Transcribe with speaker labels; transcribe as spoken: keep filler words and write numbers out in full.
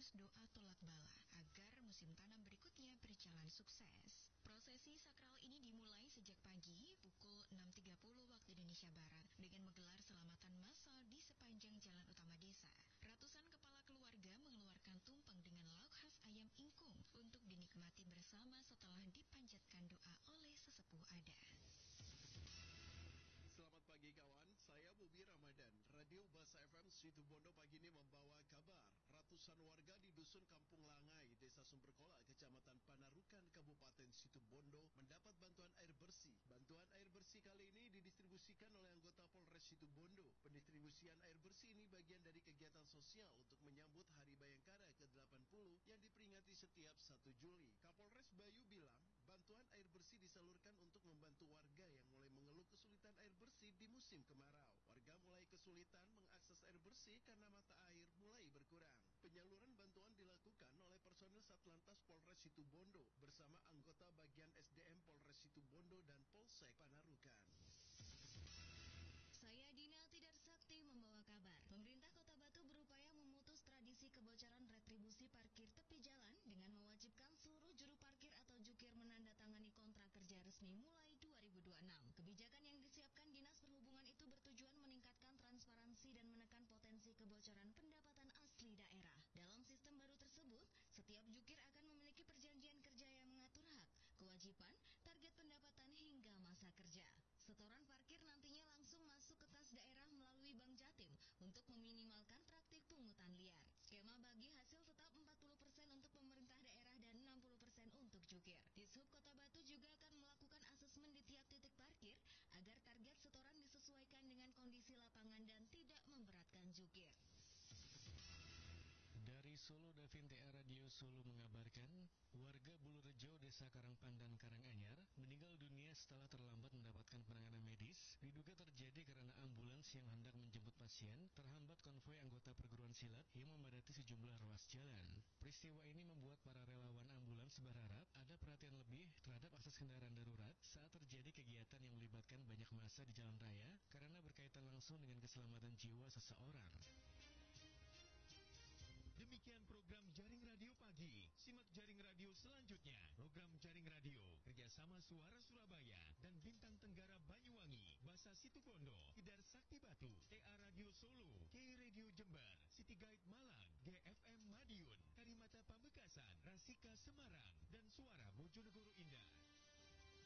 Speaker 1: sekaligus doa tolak bala agar musim tanam berikutnya berjalan sukses. Prosesi sakral ini dimulai sejak pagi pukul enam tiga puluh waktu Indonesia Barat dengan menggelar selamatan massal di sepanjang jalan utama desa. Ratusan kepala keluarga mengeluarkan tumpeng dengan lauk khas ayam ingkung untuk dinikmati bersama setelah dipanjatkan doa oleh sesepuh adat.
Speaker 2: Selamat pagi kawan, saya Bobi Ramadan. Radio Bahasa F M Situbondo pagi ini membawa kabar. Ratusan warga di Dusun Kampung Langai, Desa Sumberkola, Kecamatan Panarukan, Kabupaten Situbondo mendapat bantuan air bersih. Bantuan air bersih kali ini didistribusikan oleh anggota Polres Situbondo. Pendistribusian air bersih ini bagian dari kegiatan sosial untuk menyambut Hari Bayangkara ke delapan puluh yang diperingati setiap satu Juli. Kapolres Bayu bilang, bantuan air bersih disalurkan untuk membantu warga yang mulai mengeluh kesulitan air bersih di musim kemarau. Warga mulai kesulitan mengakses air bersih karena mata air mulai berkurang. Penyaluran bantuan dilakukan oleh personil Satlantas Polres Situbondo bersama anggota bagian S D M Polres Situbondo dan Polsek Panarukan.
Speaker 3: Saya Dina Tidar Sakti membawa kabar. Pemerintah Kota Batu berupaya memutus tradisi kebocoran retribusi parkir tepi jalan dengan mewajibkan seluruh juru parkir atau jukir menandatangani kontrak kerja resmi mulai dua ribu dua puluh enam. Kebijakan yang disiapkan Dinas Perhubungan itu bertujuan meningkatkan transparansi dan menekan potensi kebocoran pendapatan asli daerah. Dalam sistem baru tersebut, setiap jukir akan memiliki perjanjian kerja yang mengatur hak, kewajiban, target pendapatan hingga masa kerja. Setoran parkir nantinya langsung masuk ke kas daerah melalui Bank Jatim untuk meminimalkan praktik pungutan liar. Skema bagi hasil tetap empat puluh persen untuk pemerintah daerah dan enam puluh persen untuk jukir. Dishub Kota Batu juga akan melakukan asesmen di tiap titik parkir agar target setoran disesuaikan dengan kondisi lapangan dan tidak memberatkan jukir.
Speaker 4: Dari Solo, Davin T A Radio Solo mengabarkan, warga Bulurejo, Desa Karangpandan, Karanganyar, meninggal dunia setelah terlambat mendapatkan penanganan medis. Diduga terjadi karena ambulans yang hendak menjemput pasien terhambat konvoi anggota perguruan silat yang memadati sejumlah ruas jalan. Peristiwa ini membuat para relawan ambulans berharap ada perhatian lebih terhadap akses kendaraan darurat saat terjadi kegiatan yang melibatkan banyak massa di jalan raya karena berkaitan langsung dengan keselamatan jiwa seseorang.
Speaker 5: Demikian program Jaring Radio Pagi. Simak Jaring Radio selanjutnya. Program Jaring Radio kerjasama Suara Surabaya dan Bintang Tenggara Banyuwangi, Basa Situbondo, Tidar Sakti Batu, T A Radio Solo, K Radio Jember, City Guide Malang, G F M Madiun, Karimata Pamekasan, Rasika Semarang, dan Suara Bojonegoro Indah.